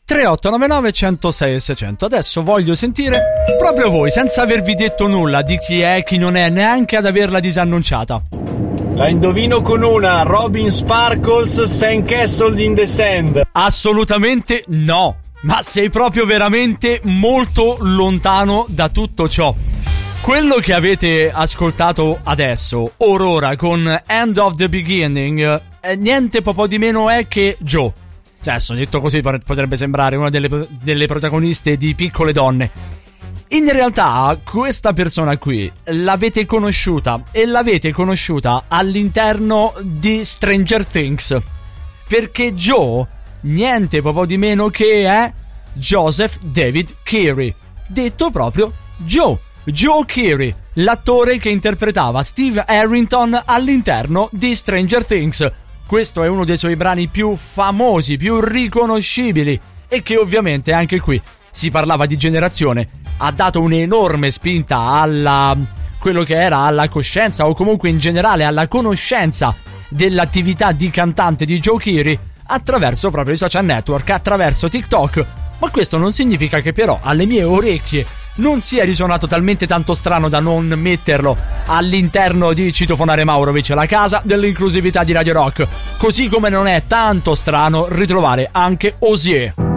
3899 106 e 600. Adesso voglio sentire proprio voi, senza avervi detto nulla di chi è, chi non è, neanche ad averla disannunciata. La indovino con una Robin Sparkles, Sandcastle in the Sand. Assolutamente no, ma sei proprio veramente molto lontano da tutto ciò. Quello che avete ascoltato adesso, Aurora con End of the Beginning, niente po' di meno è che Joe. Adesso detto così potrebbe sembrare una delle protagoniste di Piccole Donne. In realtà questa persona qui l'avete conosciuta all'interno di Stranger Things, perché Joe niente po' di meno che è Joseph David Keary, detto proprio Joe Keary, l'attore che interpretava Steve Harrington all'interno di Stranger Things. Questo è uno dei suoi brani più famosi, più riconoscibili, e che ovviamente anche qui si parlava di generazione. Ha dato un'enorme spinta alla quello che era alla coscienza, o comunque in generale alla conoscenza dell'attività di cantante di Joe Keary attraverso proprio i social network, attraverso TikTok. Ma questo non significa che però alle mie orecchie non sia risuonato talmente tanto strano da non metterlo all'interno di Citofonare Maurovic, la casa dell'inclusività di Radio Rock, così come non è tanto strano ritrovare anche Osier.